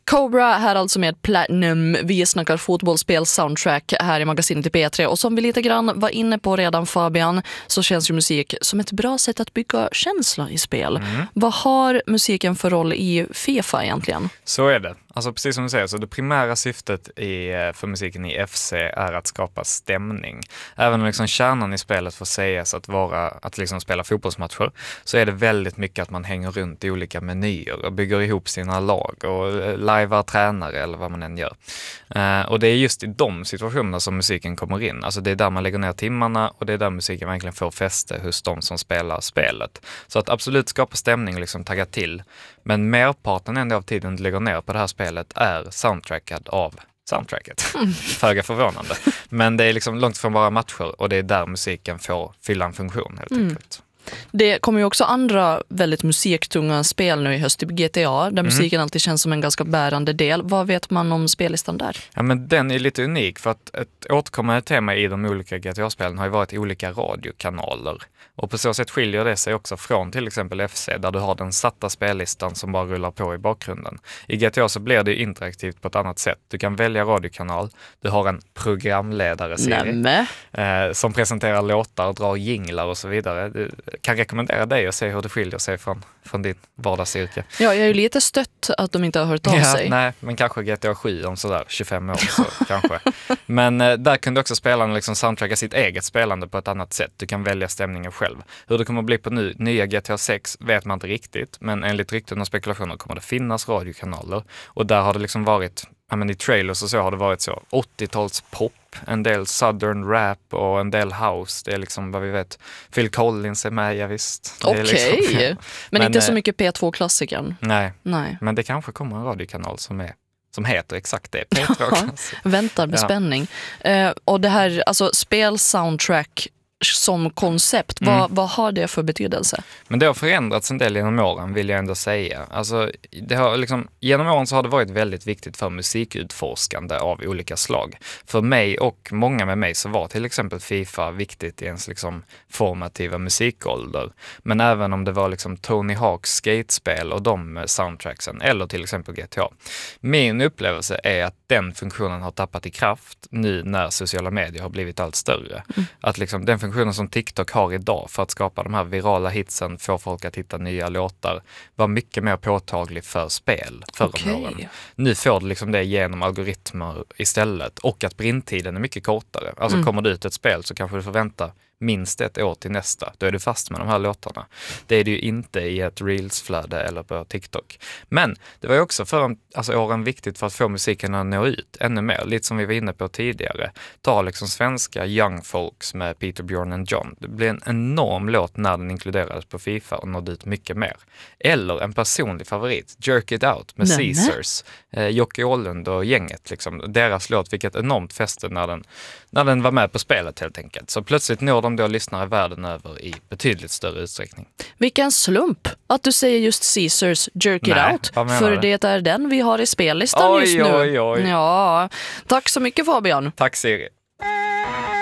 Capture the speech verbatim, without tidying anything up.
Cobra här alltså med Platinum. Vi snackar fotbollsspel soundtrack här i magasinet i P tre. Och som vi lite grann var inne på redan, Fabian, så känns ju musik som ett bra sätt att bygga känsla i spel. Mm. Vad har musiken för roll i FIFA egentligen? Så är det. Alltså precis som du säger, så det primära syftet i, för musiken i F C är att skapa stämning. Även om liksom kärnan i spelet får sägas att vara att liksom spela fotbollsmatcher, så är det väldigt mycket att man hänger runt i olika menyer och bygger ihop sina lag och lajvar tränare eller vad man än gör. Uh, och det är just i de situationerna som musiken kommer in. Alltså det är där man lägger ner timmarna och det är där musiken verkligen får fäste hos de som spelar spelet. Så att absolut skapa stämning och liksom tagga till. Men merparten ändå av tiden du lägger ner på det här spelet är soundtrackad av soundtracket. Mm. Föga förvånande. Men det är liksom långt från bara matcher och det är där musiken får fylla en funktion helt mm. enkelt. Det kommer ju också andra väldigt musiktunga spel nu i höst, typ G T A, där mm. musiken alltid känns som en ganska bärande del. Vad vet man om spellistan där? Ja, men den är lite unik för att ett återkommande tema i de olika G T A-spelen har ju varit olika radiokanaler. Och på så sätt skiljer det sig också från till exempel F C där du har den satta spellistan som bara rullar på i bakgrunden. I G T A så blir det interaktivt på ett annat sätt. Du kan välja radiokanal, du har en programledare-serie eh, som presenterar låtar, drar jinglar och så vidare. Du kan rekommendera dig att se hur det skiljer sig från, från din vardagsyrke. Ja, jag är ju lite stött att de inte har hört av ja, sig. Nej, men kanske G T A sju om sådär tjugofem år så kanske. Men eh, där kunde också spelarna liksom soundtracka sitt eget spelande på ett annat sätt. Du kan välja stämningen själv. Hur det kommer att bli på nu, nya G T A sex vet man inte riktigt, men enligt rykten och spekulationer kommer det finnas radiokanaler. Och där har det liksom varit, ja men i trailers och så har det varit så åttio-tals pop, en del southern rap och en del house. Det är liksom vad vi vet. Phil Collins är med, ja visst. Okej, okay. liksom, ja. men, men inte så mycket P två-klassikern. Nej. nej, men det kanske kommer en radiokanal som är som heter exakt det. P två Väntar med ja. spänning. Uh, och det här, alltså spel-soundtrack som koncept, mm. vad, vad har det för betydelse? Men det har förändrats en del genom åren, vill jag ändå säga. Alltså, det har liksom, genom åren så har det varit väldigt viktigt för musikutforskande av olika slag. För mig och många med mig så var till exempel FIFA viktigt i ens liksom formativa musikålder. Men även om det var liksom Tony Hawks skatespel och de soundtracksen, eller till exempel G T A. Min upplevelse är att den funktionen har tappat i kraft nu när sociala medier har blivit allt större. Mm. Att liksom den funktionen som TikTok har idag för att skapa de här virala hitsen, få folk att hitta nya låtar, var mycket mer påtaglig för spel förra okay. åren. Nu får du liksom det genom algoritmer istället och att printtiden är mycket kortare. Alltså mm. kommer det ut ett spel så kanske du får vänta minst ett år till nästa. Då är du fast med de här låtarna. Det är det ju inte i ett Reels-flöde eller på TikTok. Men det var ju också för alltså, åren viktigt för att få musiken att nå ut ännu mer. Lite som vi var inne på tidigare. Ta liksom svenska Young Folks med Peter, Björn and John. Det blev en enorm låt när den inkluderades på FIFA och nådde ut mycket mer. Eller en personlig favorit, Jerk It Out med Nej. Caesars. Eh, Jocke Åhlund och gänget. Liksom. Deras låt fick ett enormt fäste när den, när den var med på spelet helt enkelt. Så plötsligt når de då lyssnare världen över i betydligt större utsträckning. Vilken slump att du säger just Caesars Jerk It Nej, Out. För det? det är den vi har i spellistan oj, just nu. Oj, oj. Ja. Tack så mycket Fabian. Tack Siri.